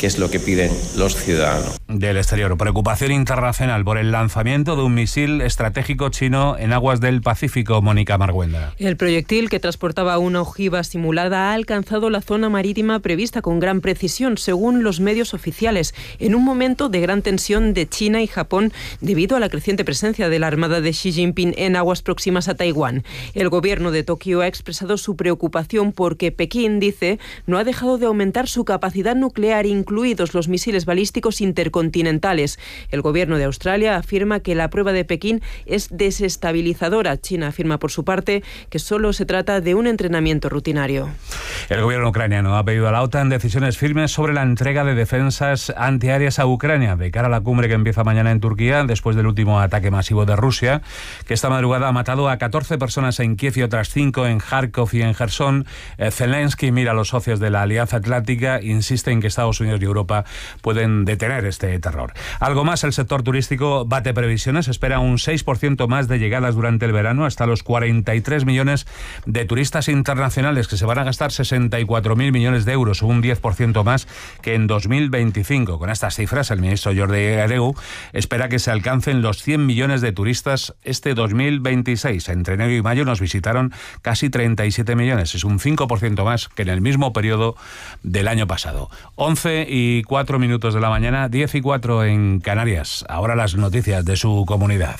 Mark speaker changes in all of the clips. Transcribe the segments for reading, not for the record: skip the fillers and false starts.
Speaker 1: que es lo que piden los ciudadanos.
Speaker 2: Del exterior, preocupación internacional por el lanzamiento de un misil estratégico chino en aguas del Pacífico. Mónica Marguenda.
Speaker 3: El proyectil, que transportaba una ojiva simulada, ha alcanzado la zona marítima prevista con gran precisión, según los medios oficiales, en un momento de gran tensión de China y Japón debido a la creciente presencia de la Armada de Xi Jinping en aguas próximas a Taiwán. El gobierno de Tokio ha expresado su preocupación porque Pekín, dice, no ha dejado de aumentar su capacidad nuclear, incluidos los misiles balísticos intercontinentales. El gobierno de Australia afirma que la prueba de Pekín es desestabilizadora. China afirma, por su parte, que solo se trata de un entrenamiento rutinario.
Speaker 2: El gobierno ucraniano ha pedido a la OTAN decisiones firmes sobre la entrega de defensas antiaéreas a Ucrania de cara a la cumbre que empieza mañana en Turquía, después del último ataque masivo de Rusia, que esta madrugada ha matado a 14 personas en Kiev y otras 5 en Kharkov y en Jersón. Zelensky mira a los socios de la Alianza Atlántica e insiste en que Estados Unidos y Europa pueden detener este terror. Algo más, el sector turístico bate previsiones, espera un 6% más de llegadas durante el verano, hasta los 43 millones de turistas internacionales, que se van a gastar 64.000 millones de euros, un 10% más que en 2025. Con estas cifras, el ministro Jordi Hereu espera que se alcancen los 100 millones de turistas este 2026. Entre enero y mayo nos visitaron casi 37 millones, es un 5% más que en el mismo periodo del año pasado. 11:04 de la mañana, 10:04 en Canarias. Ahora las noticias de su comunidad.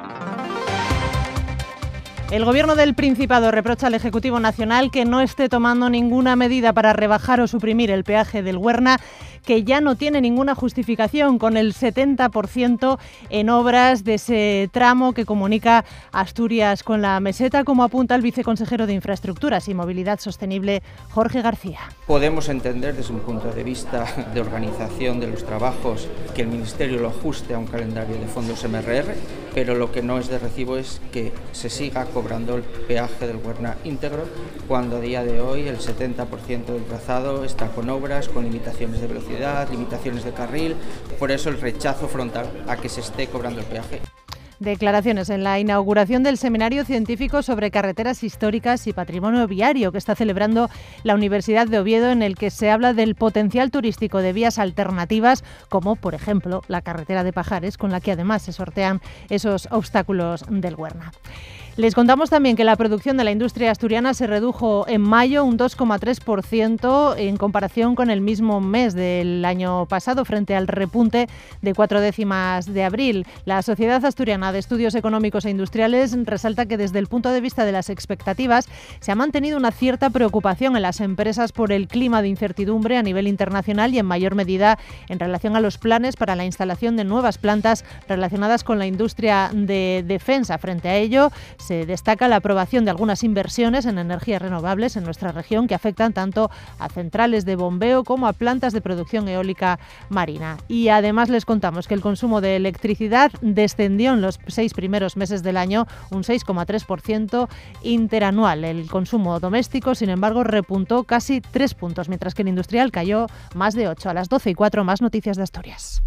Speaker 4: El Gobierno del Principado reprocha al Ejecutivo Nacional que no esté tomando ninguna medida para rebajar o suprimir el peaje del Huerna, que ya no tiene ninguna justificación, con el 70% en obras de ese tramo que comunica Asturias con la meseta, como apunta el viceconsejero de Infraestructuras y Movilidad Sostenible, Jorge García.
Speaker 5: Podemos entender desde un punto de vista de organización de los trabajos que el Ministerio lo ajuste a un calendario de fondos MRR, pero lo que no es de recibo es que se siga cobrando el peaje del Huerna íntegro, cuando a día de hoy el 70% del trazado está con obras, con limitaciones de velocidad, limitaciones de carril. Por eso el rechazo frontal a que se esté cobrando el peaje.
Speaker 4: Declaraciones en la inauguración del Seminario Científico sobre Carreteras Históricas y Patrimonio Viario que está celebrando la Universidad de Oviedo, en el que se habla del potencial turístico de vías alternativas, como por ejemplo la carretera de Pajares, con la que además se sortean esos obstáculos del Huerna. Les contamos también que la producción de la industria asturiana se redujo en mayo un 2,3% en comparación con el mismo mes del año pasado, frente al repunte de 4 décimas de abril. La Sociedad Asturiana de Estudios Económicos e Industriales resalta que desde el punto de vista de las expectativas se ha mantenido una cierta preocupación en las empresas por el clima de incertidumbre a nivel internacional y en mayor medida en relación a los planes para la instalación de nuevas plantas relacionadas con la industria de defensa. Frente a ello, se destaca la aprobación de algunas inversiones en energías renovables en nuestra región que afectan tanto a centrales de bombeo como a plantas de producción eólica marina. Y además les contamos que el consumo de electricidad descendió en los 6 primeros meses del año un 6,3% interanual. El consumo doméstico, sin embargo, repuntó casi 3 puntos, mientras que el industrial cayó más de 8. A las 12:04, más noticias de Asturias.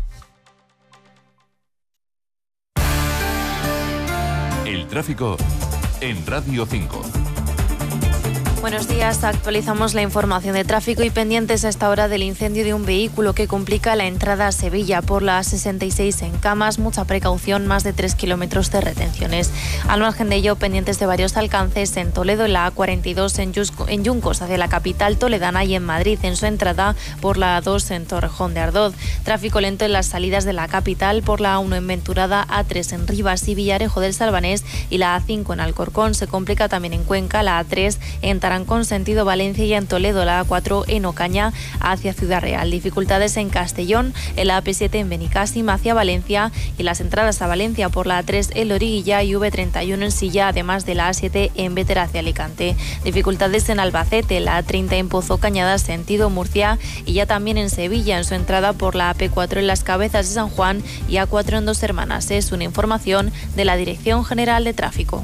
Speaker 6: El tráfico en Radio 5.
Speaker 7: Buenos días, actualizamos la información de tráfico y pendientes a esta hora del incendio de un vehículo que complica la entrada a Sevilla por la A66 en Camas. Mucha precaución, más de 3 kilómetros de retenciones. Al margen de ello, pendientes de varios alcances en Toledo, en la A42 en Yuncos hacia la capital toledana y en Madrid en su entrada por la A2 en Torrejón de Ardoz. Tráfico lento en las salidas de la capital por la A1 en Venturada, A3 en Rivas y Villarejo del Salvanés y la A5 en Alcorcón. Se complica también en Cuenca, la A3 en Tarancón sentido Valencia y en Toledo, la A4 en Ocaña hacia Ciudad Real. Dificultades en Castellón, en la AP7 en Benicàssim hacia Valencia y las entradas a Valencia por la A3 en Loriguilla y V31 en Silla, además de la A7 en Bétera hacia Alicante. Dificultades en Albacete, la A30 en Pozo Cañada sentido Murcia y ya también en Sevilla en su entrada por la AP4 en Las Cabezas de San Juan y A4 en Dos Hermanas. Es una información de la Dirección General de Tráfico.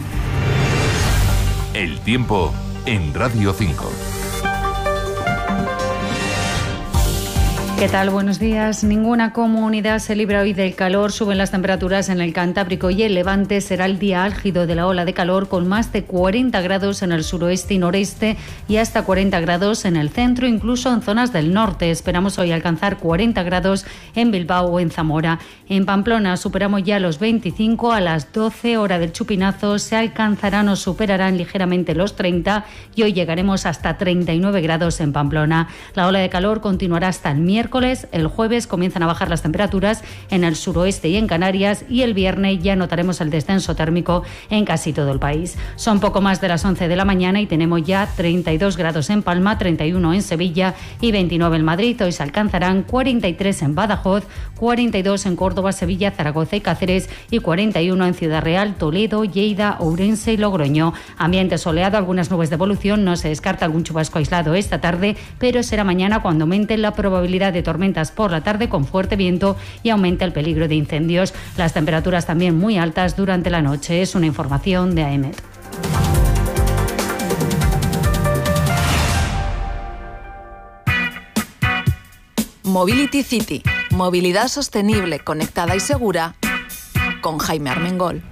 Speaker 6: El tiempo en Radio 5.
Speaker 8: ¿Qué tal? Buenos días. Ninguna comunidad se libra hoy del calor. Suben las temperaturas en el Cantábrico y el Levante. Será el día álgido de la ola de calor, con más de 40 grados en el suroeste y noreste y hasta 40 grados en el centro, incluso en zonas del norte. Esperamos hoy alcanzar 40 grados en Bilbao o en Zamora. En Pamplona superamos ya los 25. A las 12 hora del chupinazo se alcanzarán o superarán ligeramente los 30 y hoy llegaremos hasta 39 grados en Pamplona. La ola de calor continuará hasta el miércoles. El jueves comienzan a bajar las temperaturas en el suroeste y en Canarias, y el viernes ya notaremos el descenso térmico en casi todo el país. Son poco más de las 11 de la mañana y tenemos ya 32 grados en Palma, 31 en Sevilla y 29 en Madrid. Hoy se alcanzarán 43 en Badajoz, 42 en Córdoba, Sevilla, Zaragoza y Cáceres y 41 en Ciudad Real, Toledo, Lleida, Ourense y Logroño. Ambiente soleado, algunas nubes de evolución, no se descarta algún chubasco aislado esta tarde, pero será mañana cuando aumente la probabilidad de tormentas por la tarde con fuerte viento y aumenta el peligro de incendios. Las temperaturas también muy altas durante la noche. Es una información de AEMET.
Speaker 9: Mobility City. Movilidad sostenible, conectada y segura, con Jaime Armengol.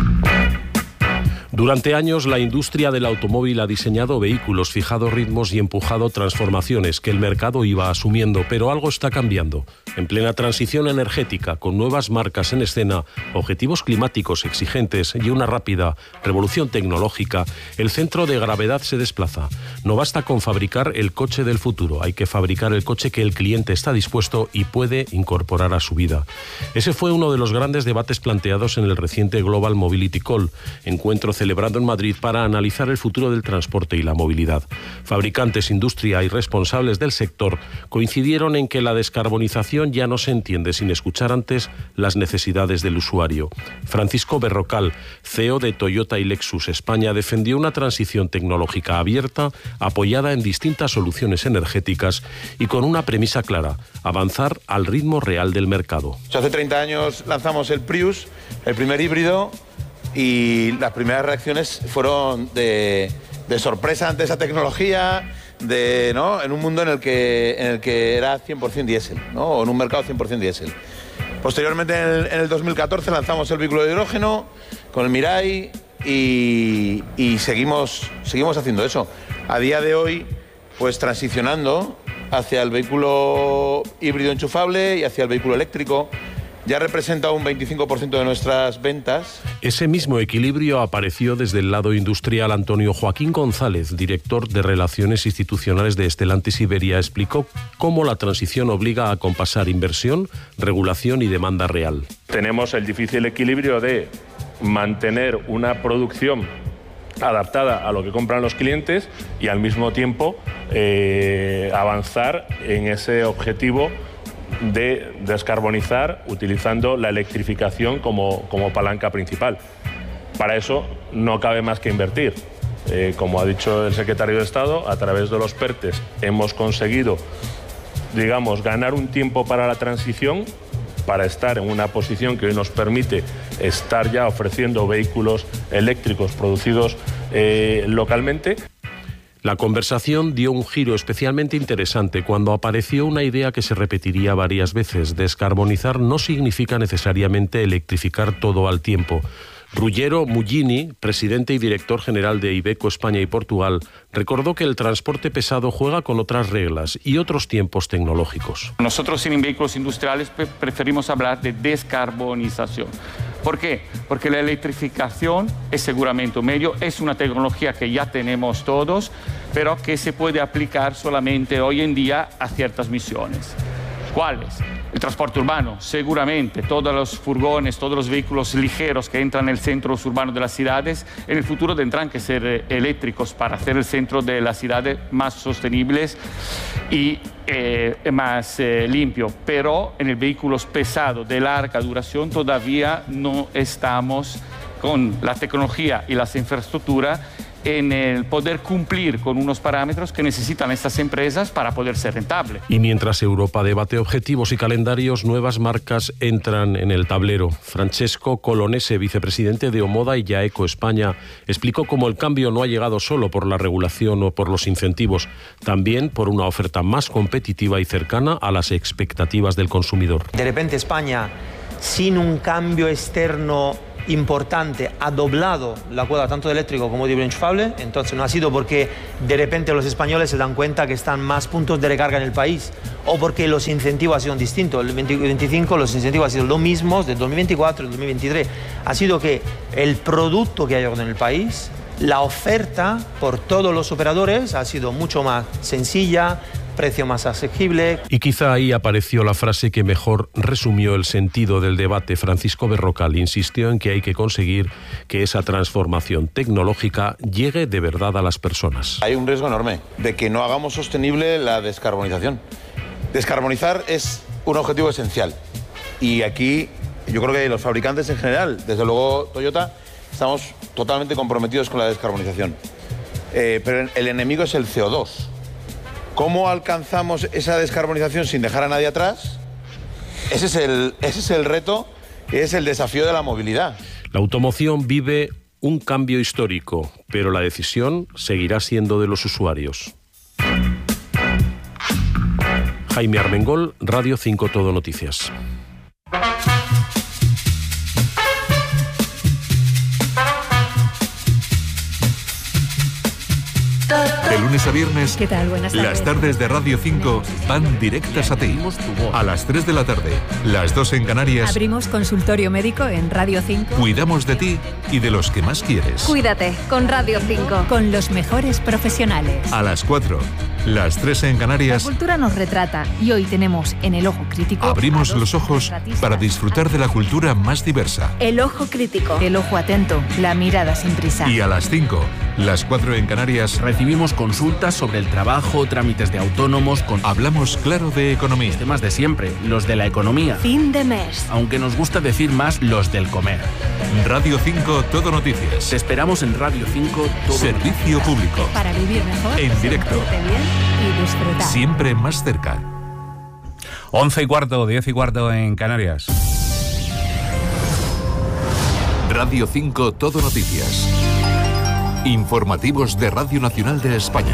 Speaker 10: Durante años, la industria del automóvil ha diseñado vehículos, fijado ritmos y empujado transformaciones que el mercado iba asumiendo, pero algo está cambiando. En plena transición energética, con nuevas marcas en escena, objetivos climáticos exigentes y una rápida revolución tecnológica, el centro de gravedad se desplaza. No basta con fabricar el coche del futuro, hay que fabricar el coche que el cliente está dispuesto y puede incorporar a su vida. Ese fue uno de los grandes debates planteados en el reciente Global Mobility Call, encuentro celebrado en Madrid para analizar el futuro del transporte y la movilidad. Fabricantes, industria y responsables del sector coincidieron en que la descarbonización ya no se entiende sin escuchar antes las necesidades del usuario. Francisco Berrocal, CEO de Toyota y Lexus España, defendió una transición tecnológica abierta, apoyada en distintas soluciones energéticas y con una premisa clara: avanzar al ritmo real del mercado.
Speaker 11: Hace 30 años lanzamos el Prius, el primer híbrido, y las primeras reacciones fueron de sorpresa ante esa tecnología, ¿no? En un mundo en el que era 100% diésel, ¿no? O en un mercado 100% diésel. Posteriormente, en el 2014, lanzamos el vehículo de hidrógeno con el Mirai y seguimos haciendo eso. A día de hoy, pues transicionando hacia el vehículo híbrido enchufable y hacia el vehículo eléctrico. Ya representa un 25% de nuestras ventas.
Speaker 10: Ese mismo equilibrio apareció desde el lado industrial. Antonio Joaquín González, director de Relaciones Institucionales de Stellantis Iberia, explicó cómo la transición obliga a compasar inversión, regulación y demanda real.
Speaker 12: Tenemos el difícil equilibrio de mantener una producción adaptada a lo que compran los clientes y al mismo tiempo avanzar en ese objetivo de descarbonizar utilizando la electrificación como palanca principal. Para eso no cabe más que invertir. Como ha dicho el secretario de Estado, a través de los PERTEs hemos conseguido, digamos, ganar un tiempo para la transición, para estar en una posición que hoy nos permite estar ya ofreciendo vehículos eléctricos producidos localmente.
Speaker 10: La conversación dio un giro especialmente interesante cuando apareció una idea que se repetiría varias veces. Descarbonizar no significa necesariamente electrificar todo al tiempo. Ruggero Mullini, presidente y director general de Iveco España y Portugal, recordó que el transporte pesado juega con otras reglas y otros tiempos tecnológicos.
Speaker 13: Nosotros en vehículos industriales preferimos hablar de descarbonización. ¿Por qué? Porque la electrificación es seguramente un medio, es una tecnología que ya tenemos todos, pero que se puede aplicar solamente hoy en día a ciertas misiones. ¿Cuáles? El transporte urbano, seguramente, todos los furgones, todos los vehículos ligeros que entran en el centro urbano de las ciudades, en el futuro tendrán que ser eléctricos para hacer el centro de las ciudades más sostenibles y más limpio. Pero en el vehículos pesados de larga duración todavía no estamos con la tecnología y las infraestructuras en el poder cumplir con unos parámetros que necesitan estas empresas para poder ser rentables.
Speaker 10: Y mientras Europa debate objetivos y calendarios, nuevas marcas entran en el tablero. Francesco Colonese, vicepresidente de Omoda y Yaeco España, explicó cómo el cambio no ha llegado solo por la regulación o por los incentivos, también por una oferta más competitiva y cercana a las expectativas del consumidor.
Speaker 14: De repente España, sin un cambio externo importante, ha doblado la cuota tanto de eléctrico como de enchufable. Entonces no ha sido porque de repente los españoles se dan cuenta que están más puntos de recarga en el país o porque los incentivos han sido distintos. El 2025 los incentivos han sido los mismos del 2024 y el 2023. Ha sido que el producto que hay en el país, la oferta por todos los operadores ha sido mucho más sencilla, precio más asequible.
Speaker 10: Y quizá ahí apareció la frase que mejor resumió el sentido del debate. Francisco Berrocal insistió en que hay que conseguir que esa transformación tecnológica llegue de verdad a las personas.
Speaker 11: Hay un riesgo enorme de que no hagamos sostenible la descarbonización. Descarbonizar es un objetivo esencial y aquí yo creo que los fabricantes en general, desde luego Toyota, estamos totalmente comprometidos con la descarbonización. Pero el enemigo es el CO2. ¿Cómo alcanzamos esa descarbonización sin dejar a nadie atrás? Ese es el reto, es el desafío de la movilidad.
Speaker 10: La automoción vive un cambio histórico, pero la decisión seguirá siendo de los usuarios. Jaime Armengol, Radio 5 Todo Noticias.
Speaker 6: De lunes a viernes,
Speaker 15: ¿qué tal? Buenas tardes.
Speaker 6: Las tardes de Radio 5 van directas a ti. A las 3 de la tarde, las 2 en Canarias.
Speaker 15: Abrimos consultorio médico en Radio 5.
Speaker 6: Cuidamos de ti y de los que más quieres.
Speaker 15: Cuídate con Radio 5. Con los mejores profesionales.
Speaker 6: A las 4, las 3 en Canarias.
Speaker 15: La cultura nos retrata y hoy tenemos en El Ojo Crítico.
Speaker 6: Abrimos los ojos para disfrutar de la cultura más diversa.
Speaker 15: El Ojo Crítico. El ojo atento, la mirada sin prisa.
Speaker 6: Y a las 5, las 4 en Canarias.
Speaker 16: Recibimos consultas sobre el trabajo, trámites de autónomos.
Speaker 6: Hablamos claro de economía.
Speaker 16: Los temas de siempre, los de la economía.
Speaker 15: Fin de mes.
Speaker 16: Aunque nos gusta decir más los del comer.
Speaker 6: Radio 5 Todo Noticias.
Speaker 16: Te esperamos en Radio 5 Todo
Speaker 6: Servicio público.
Speaker 15: Para vivir mejor.
Speaker 6: En directo.
Speaker 15: Bien y disfrutar.
Speaker 6: Siempre más cerca.
Speaker 2: 11:15, 10:15 en Canarias.
Speaker 6: Radio 5 Todo Noticias. Informativos de Radio Nacional de España.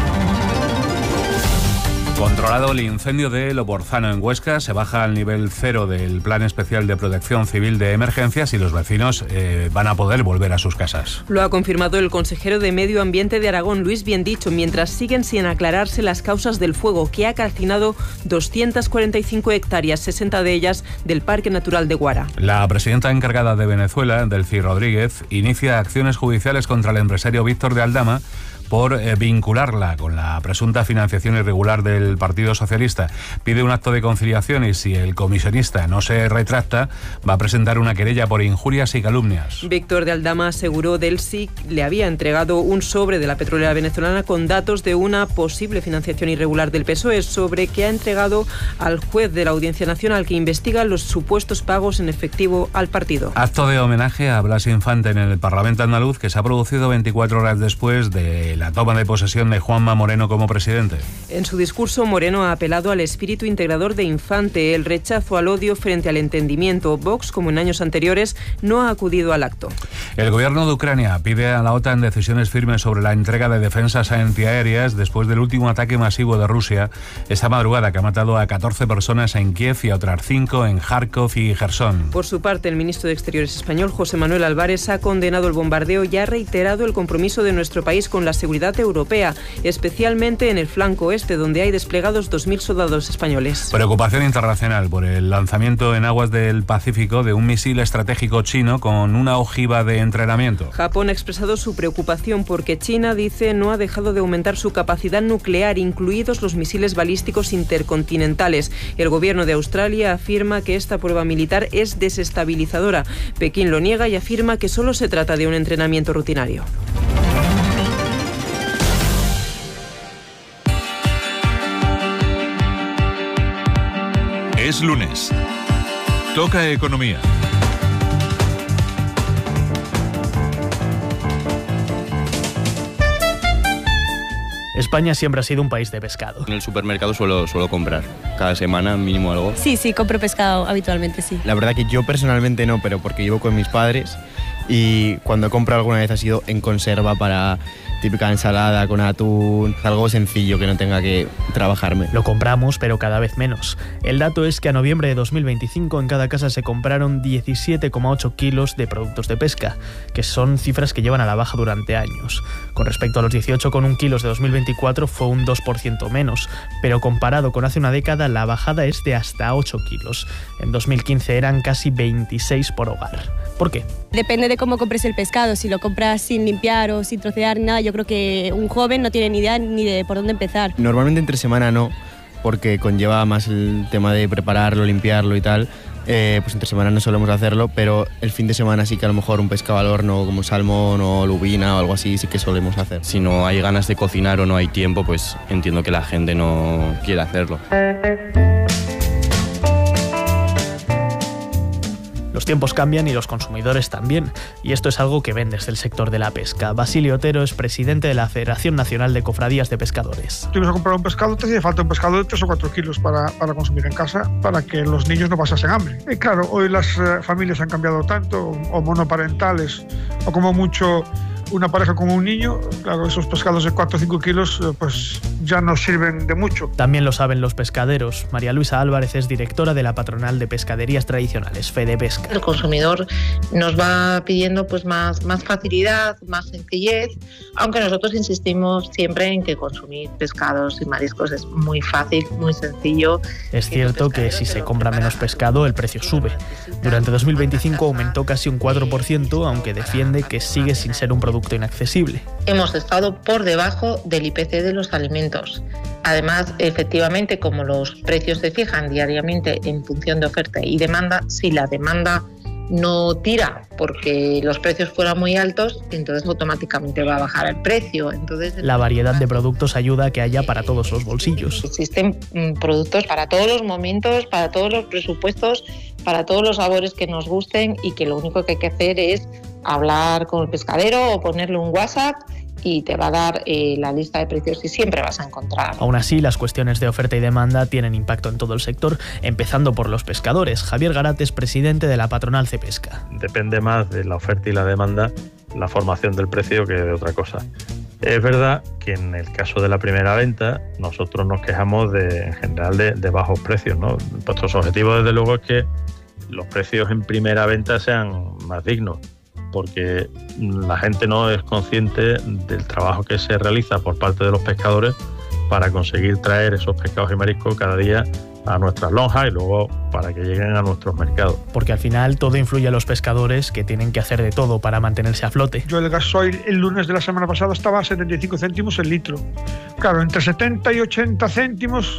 Speaker 2: Controlado el incendio de Loporzano en Huesca, se baja al nivel 0 del Plan Especial de Protección Civil de Emergencias y los vecinos van a poder volver a sus casas.
Speaker 3: Lo ha confirmado el consejero de Medio Ambiente de Aragón, Luis Biendicho, mientras siguen sin aclararse las causas del fuego que ha calcinado 245 hectáreas, 60 de ellas del Parque Natural de Guara.
Speaker 2: La presidenta encargada de Venezuela, Delcy Rodríguez, inicia acciones judiciales contra el empresario Víctor de Aldama por vincularla con la presunta financiación irregular del Partido Socialista. Pide un acto de conciliación y si el comisionista no se retracta, va a presentar una querella por injurias y calumnias.
Speaker 3: Víctor de Aldama aseguró Delcy le había entregado un sobre de la petrolera venezolana con datos de una posible financiación irregular del PSOE, sobre que ha entregado al juez de la Audiencia Nacional que investiga los supuestos pagos en efectivo al partido.
Speaker 2: Acto de homenaje a Blas Infante en el Parlamento andaluz que se ha producido 24 horas después de la toma de posesión de Juanma Moreno como presidente.
Speaker 3: En su discurso, Moreno ha apelado al espíritu integrador de Infante, el rechazo al odio frente al entendimiento. Vox, como en años anteriores, no ha acudido al acto.
Speaker 2: El gobierno de Ucrania pide a la OTAN decisiones firmes sobre la entrega de defensas antiaéreas después del último ataque masivo de Rusia esta madrugada, que ha matado a 14 personas en Kiev y a otras 5 en Kharkov y Jersón.
Speaker 3: Por su parte, el ministro de Exteriores español, José Manuel Álvarez, ha condenado el bombardeo y ha reiterado el compromiso de nuestro país con la seguridad europea, especialmente en el flanco oeste, donde hay desplegados 2.000 soldados españoles.
Speaker 2: Preocupación internacional por el lanzamiento en aguas del Pacífico de un misil estratégico chino con una ojiva de entrenamiento.
Speaker 3: Japón ha expresado su preocupación porque China, dice, no ha dejado de aumentar su capacidad nuclear, incluidos los misiles balísticos intercontinentales. El gobierno de Australia afirma que esta prueba militar es desestabilizadora. Pekín lo niega y afirma que solo se trata de un entrenamiento rutinario.
Speaker 6: Es lunes. Toca economía.
Speaker 17: España siempre ha sido un país de pescado.
Speaker 18: En el supermercado suelo comprar cada semana mínimo algo.
Speaker 19: Sí, compro pescado habitualmente, sí.
Speaker 20: La verdad que yo personalmente no, pero porque vivo con mis padres y cuando compro alguna vez ha sido en conserva para típica ensalada con atún, algo sencillo que no tenga que trabajarme.
Speaker 17: Lo compramos, pero cada vez menos. El dato es que a noviembre de 2025 en cada casa se compraron 17,8 kilos de productos de pesca, que son cifras que llevan a la baja durante años. Con respecto a los 18,1 kilos de 2024 fue un 2% menos, pero comparado con hace una década la bajada es de hasta 8 kilos. En 2015 eran casi 26 por hogar. ¿Por qué?
Speaker 19: Depende de cómo compres el pescado. Si lo compras sin limpiar o sin trocear ni nada, yo creo que un joven no tiene ni idea ni de por dónde empezar.
Speaker 20: Normalmente entre semana no, porque conlleva más el tema de prepararlo, limpiarlo y tal. Pues entre semana no solemos hacerlo, pero el fin de semana sí que a lo mejor un pescado al horno como salmón o lubina o algo así sí que solemos hacer.
Speaker 18: Si no hay ganas de cocinar o no hay tiempo, pues entiendo que la gente no quiere hacerlo.
Speaker 17: Los tiempos cambian y los consumidores también, y esto es algo que ven desde el sector de la pesca. Basilio Otero es presidente de la Federación Nacional de Cofradías de Pescadores.
Speaker 21: Tú ibas a comprar un pescado, te hacía falta un pescado de 3 o 4 kilos para consumir en casa, para que los niños no pasasen hambre. Y claro, hoy las familias han cambiado tanto, o monoparentales, o como mucho una pareja con un niño, claro, esos pescados de 4 o 5 kilos pues ya no sirven de mucho.
Speaker 17: También lo saben los pescaderos. María Luisa Álvarez es directora de la Patronal de Pescaderías Tradicionales, Fedepesca.
Speaker 22: El consumidor nos va pidiendo pues más facilidad, más sencillez, aunque nosotros insistimos siempre en que consumir pescados y mariscos es muy fácil, muy sencillo.
Speaker 17: Es cierto que si se compra menos pescado, el precio sube. Durante 2025 aumentó casi un 4%, aunque defiende que sigue sin ser un producto inaccesible.
Speaker 22: Hemos estado por debajo del IPC de los alimentos. Además, efectivamente, como los precios se fijan diariamente en función de oferta y demanda, si la demanda no tira porque los precios fueran muy altos, entonces automáticamente va a bajar el precio. Entonces,
Speaker 17: la variedad de productos ayuda a que haya para todos los bolsillos.
Speaker 22: Existen productos para todos los momentos, para todos los presupuestos, para todos los sabores que nos gusten, y que lo único que hay que hacer es hablar con el pescadero o ponerle un WhatsApp y te va a dar la lista de precios y siempre vas a encontrar.
Speaker 17: Aún así, las cuestiones de oferta y demanda tienen impacto en todo el sector, empezando por los pescadores. Javier Garat es presidente de la Patronal Cepesca.
Speaker 23: Depende más de la oferta y la demanda la formación del precio que de otra cosa. Es verdad que en el caso de la primera venta nosotros nos quejamos en general de bajos precios, ¿no? Nuestros objetivos desde luego es que los precios en primera venta sean más dignos, porque la gente no es consciente del trabajo que se realiza por parte de los pescadores para conseguir traer esos pescados y mariscos cada día a nuestras lonjas y luego para que lleguen a nuestros mercados.
Speaker 17: Porque al final todo influye a los pescadores, que tienen que hacer de todo para mantenerse a flote.
Speaker 21: Yo el gasoil el lunes de la semana pasada estaba a 75 céntimos el litro. Claro, entre 70 y 80 céntimos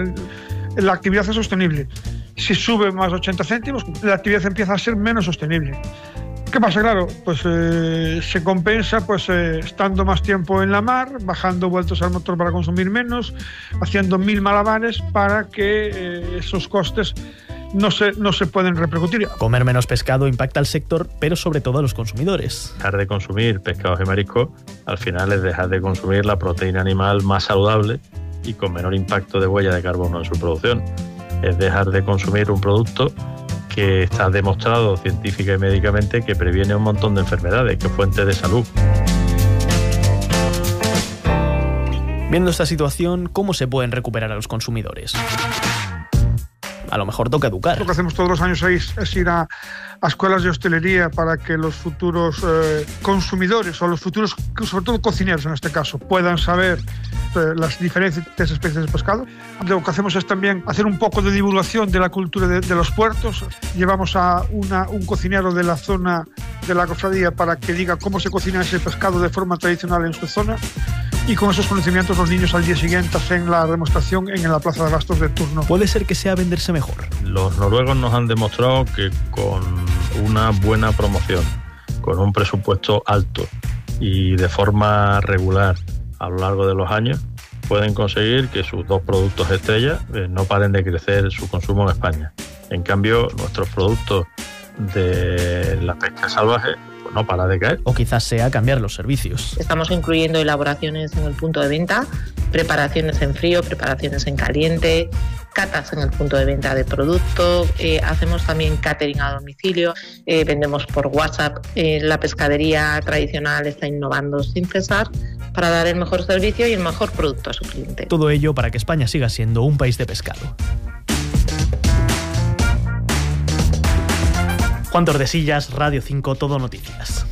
Speaker 21: la actividad es sostenible. Si sube más 80 céntimos, la actividad empieza a ser menos sostenible. ¿Qué pasa? Claro, pues se compensa pues estando más tiempo en la mar, bajando vueltos al motor para consumir menos, haciendo 1000 malabares para que esos costes no se pueden repercutir.
Speaker 17: Comer menos pescado impacta al sector, pero sobre todo a los consumidores.
Speaker 23: Dejar de consumir pescados y mariscos al final es dejar de consumir la proteína animal más saludable y con menor impacto de huella de carbono en su producción. Es dejar de consumir un producto que está demostrado científica y médicamente que previene un montón de enfermedades, que es fuente de salud.
Speaker 17: Viendo esta situación, ¿cómo se pueden recuperar a los consumidores? A lo mejor toca educar.
Speaker 21: Lo que hacemos todos los años es ir a escuelas de hostelería para que los futuros consumidores o los futuros, sobre todo cocineros en este caso, puedan saber las diferentes especies de pescado. Lo que hacemos es también hacer un poco de divulgación de la cultura de los puertos. Llevamos a un cocinero de la zona de la cofradía para que diga cómo se cocina ese pescado de forma tradicional en su zona. Y con esos conocimientos los niños al día siguiente hacen la demostración en la plaza de abastos de turno.
Speaker 17: Puede ser que sea venderse mejor.
Speaker 23: Los noruegos nos han demostrado que con una buena promoción, con un presupuesto alto y de forma regular a lo largo de los años, pueden conseguir que sus dos productos estrella no paren de crecer su consumo en España. En cambio, nuestros productos de la pesca salvaje pues no para de caer.
Speaker 17: O quizás sea cambiar los servicios.
Speaker 22: Estamos incluyendo elaboraciones en el punto de venta, preparaciones en frío, preparaciones en caliente, catas en el punto de venta de producto, hacemos también catering a domicilio, vendemos por WhatsApp. La pescadería tradicional está innovando sin cesar para dar el mejor servicio y el mejor producto a su cliente.
Speaker 17: Todo ello para que España siga siendo un país de pescado. Juan Tordesillas, Radio 5, Todo Noticias.